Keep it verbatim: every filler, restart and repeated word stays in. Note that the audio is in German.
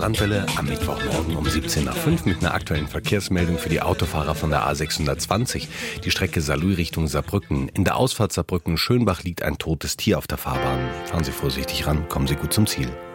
Landwelle am Mittwochmorgen um siebzehn nach fünf mit einer aktuellen Verkehrsmeldung für die Autofahrer von der A sechshundertzwanzig. Die Strecke Saarlouis Richtung Saarbrücken. In der Ausfahrt Saarbrücken-Schönbach liegt ein totes Tier auf der Fahrbahn. Fahren Sie vorsichtig ran, kommen Sie gut zum Ziel.